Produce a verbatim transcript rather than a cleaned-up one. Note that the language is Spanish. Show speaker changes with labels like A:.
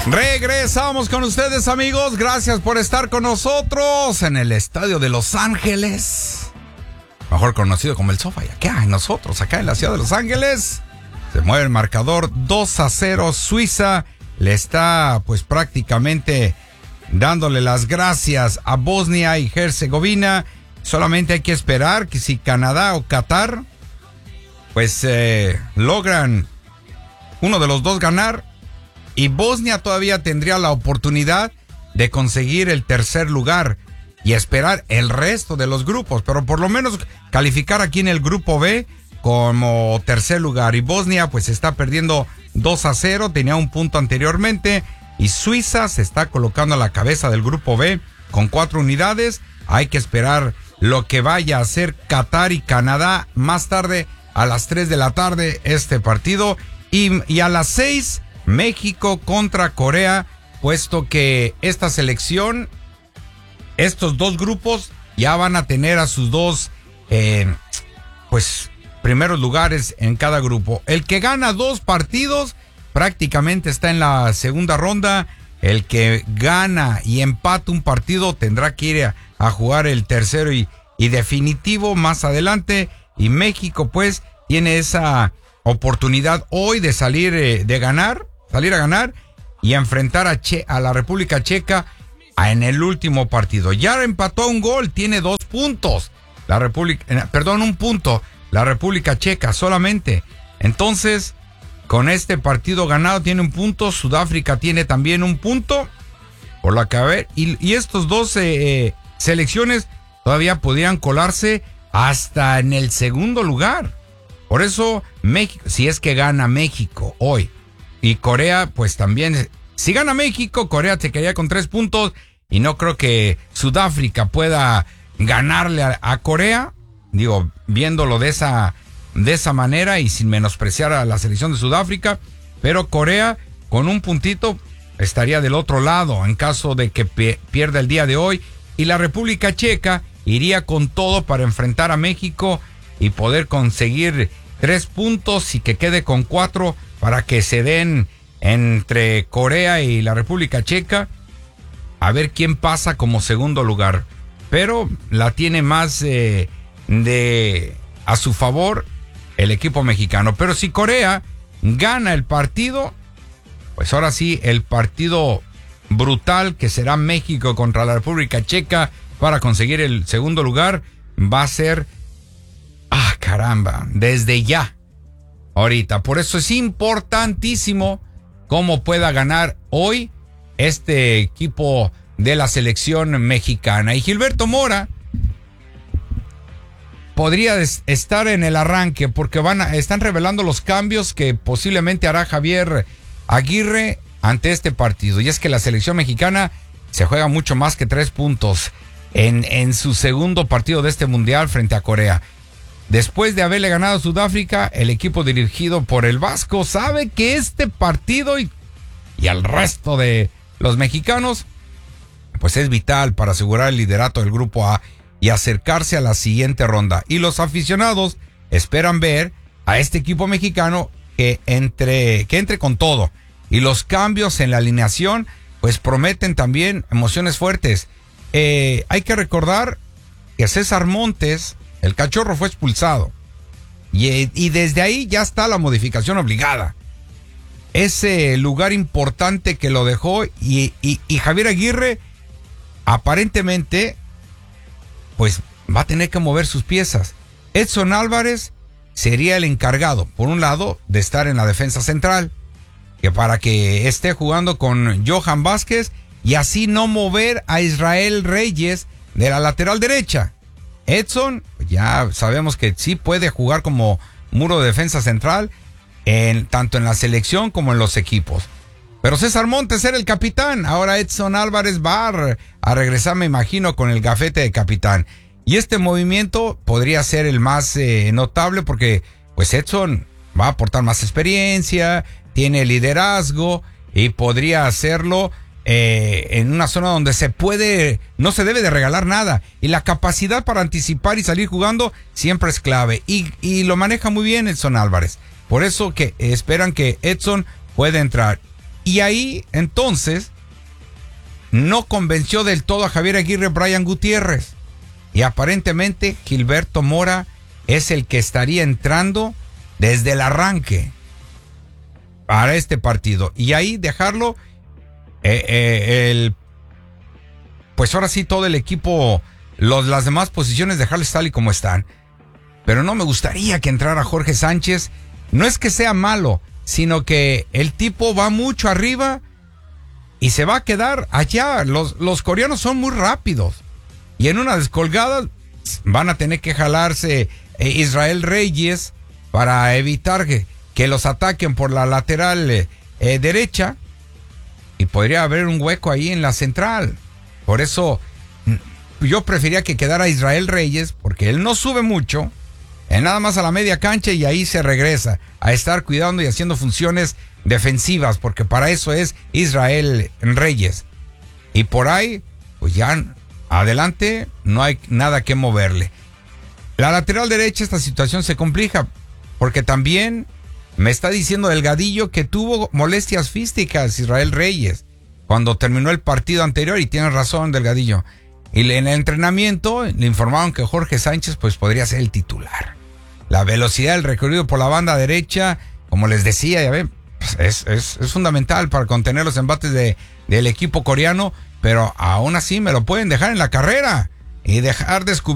A: Regresamos con ustedes, amigos. Gracias por estar con nosotros en el estadio de Los Ángeles, mejor conocido como el SoFi. Acá en nosotros, acá en la ciudad de Los Ángeles, se mueve el marcador dos a cero. Suiza le está pues prácticamente dándole las gracias a Bosnia y Herzegovina. Solamente hay que esperar que si Canadá o Qatar pues eh, logran uno de los dos ganar, y Bosnia todavía tendría la oportunidad de conseguir el tercer lugar y esperar el resto de los grupos, pero por lo menos calificar aquí en el grupo B como tercer lugar. Y Bosnia pues está perdiendo dos a cero, tenía un punto anteriormente, y Suiza se está colocando a la cabeza del grupo B con cuatro unidades. Hay que esperar lo que vaya a hacer Qatar y Canadá más tarde a las tres de la tarde este partido, y, y a las seis México contra Corea, puesto que esta selección, estos dos grupos ya van a tener a sus dos eh, pues primeros lugares en cada grupo. El que gana dos partidos prácticamente está en la segunda ronda. El que gana y empata un partido tendrá que ir a, a jugar el tercero y, y definitivo más adelante. Y México pues tiene esa oportunidad hoy de salir eh, de ganar, salir a ganar y a enfrentar a, che, a la República Checa a, en el último partido. Ya empató un gol, tiene dos puntos. La República, eh, perdón, un punto. La República Checa solamente. Entonces, con este partido ganado tiene un punto. Sudáfrica tiene también un punto. Por lo que a ver, y, y estos dos eh, selecciones todavía podrían colarse hasta en el segundo lugar. Por eso, México, si es que gana México hoy, y Corea, pues también, si gana México, Corea se quedaría con tres puntos, y no creo que Sudáfrica pueda ganarle a, a Corea, digo, viéndolo de esa, de esa manera y sin menospreciar a la selección de Sudáfrica, pero Corea con un puntito estaría del otro lado en caso de que pe- pierda el día de hoy, y la República Checa iría con todo para enfrentar a México y poder conseguir tres puntos y que quede con cuatro para que se den entre Corea y la República Checa, a ver quién pasa como segundo lugar. Pero la tiene más eh, de a su favor el equipo mexicano. Pero si Corea gana el partido, pues ahora sí, el partido brutal que será México contra la República Checa para conseguir el segundo lugar va a ser, ah, caramba, desde ya, ahorita. Por eso es importantísimo cómo pueda ganar hoy este equipo de la selección mexicana. Y Gilberto Mora podría estar en el arranque porque van a, están revelando los cambios que posiblemente hará Javier Aguirre ante este partido. Y es que la selección mexicana se juega mucho más que tres puntos en, en su segundo partido de este mundial frente a Corea. Después de haberle ganado a Sudáfrica, el equipo dirigido por el Vasco sabe que este partido y, y al resto de los mexicanos pues es vital para asegurar el liderato del grupo A y acercarse a la siguiente ronda. Y los aficionados esperan ver a este equipo mexicano que entre, que entre con todo. Y los cambios en la alineación pues prometen también emociones fuertes. Eh, hay que recordar que César Montes, el Cachorro, fue expulsado. Y, y desde ahí ya está la modificación obligada. Ese lugar importante que lo dejó y, y, y Javier Aguirre aparentemente pues va a tener que mover sus piezas. Edson Álvarez sería el encargado, por un lado, de estar en la defensa central, que para que esté jugando con Johan Vázquez y así no mover a Israel Reyes de la lateral derecha. Edson, ya sabemos que sí puede jugar como muro de defensa central, en, tanto en la selección como en los equipos. Pero César Montes era el capitán, ahora Edson Álvarez va a, a regresar, me imagino, con el gafete de capitán. Y este movimiento podría ser el más eh, notable porque pues Edson va a aportar más experiencia, tiene liderazgo y podría hacerlo eh, en una zona donde se puede, no se debe de regalar nada. Y la capacidad para anticipar y salir jugando siempre es clave. Y, y lo maneja muy bien Edson Álvarez. Por eso que esperan que Edson pueda entrar. Y ahí, entonces, no convenció del todo a Javier Aguirre Brian Gutiérrez. Y aparentemente Gilberto Mora es el que estaría entrando desde el arranque para este partido. Y ahí dejarlo, eh, eh, el, pues ahora sí todo el equipo, los, las demás posiciones dejarles tal y como están. Pero no me gustaría que entrara Jorge Sánchez. No es que sea malo, sino que el tipo va mucho arriba y se va a quedar allá. Los, los coreanos son muy rápidos. Y en una descolgada van a tener que jalarse eh, Israel Reyes para evitar que, que los ataquen por la lateral eh, eh, derecha. Y podría haber un hueco ahí en la central. Por eso yo prefería que quedara Israel Reyes, porque él no sube mucho. Él nada más a la media cancha y ahí se regresa a estar cuidando y haciendo funciones defensivas, porque para eso es Israel Reyes. Y por ahí, pues ya adelante no hay nada que moverle. La lateral derecha, esta situación se complica, porque también me está diciendo Delgadillo que tuvo molestias físicas Israel Reyes cuando terminó el partido anterior, y tiene razón Delgadillo. Y en el entrenamiento le informaron que Jorge Sánchez pues podría ser el titular. La velocidad del recorrido por la banda derecha, como les decía, ya ven, pues es, es, es fundamental para contener los embates de, del equipo coreano, pero aún así me lo pueden dejar en la carrera y dejar descubierto